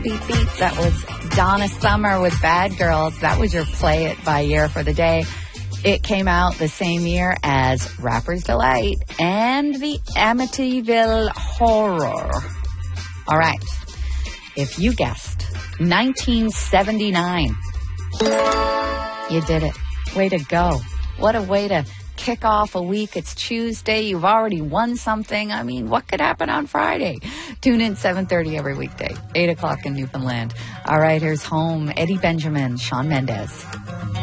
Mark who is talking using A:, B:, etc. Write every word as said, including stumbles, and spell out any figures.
A: beep, beep. That was Donna Summer with Bad Girls. That was your Play It by year for the day. It came out the same year as Rapper's Delight and the Amityville Horror. All right. If you guessed nineteen seventy-nine, you did it. Way to go. What a way to kick off a week. It's Tuesday. You've already won something. I mean, what could happen on Friday? Tune in seven thirty every weekday, eight o'clock in Newfoundland. All right, here's Home. Eddie Benjamin, Shawn Mendes.